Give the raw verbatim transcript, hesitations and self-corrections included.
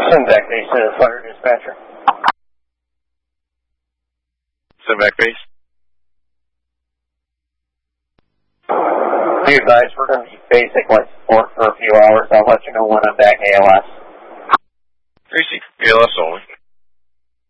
Simvac base to fire dispatcher. Simvac base. Be advised, we're going to be basic life support for a few hours. I'll let you know when I'm back A L S. Tracy, A L S only.